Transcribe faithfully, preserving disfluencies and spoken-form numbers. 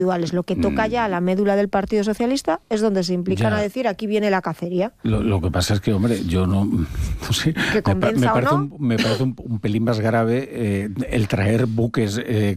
Lo que toca ya a la médula del Partido Socialista es donde se implican Ya. a decir aquí viene la cacería. Lo, lo que pasa es que, hombre, yo no, no sé, Que me, pa- me convenza o parece, no. un, me parece un, un pelín más grave eh, el traer buques eh,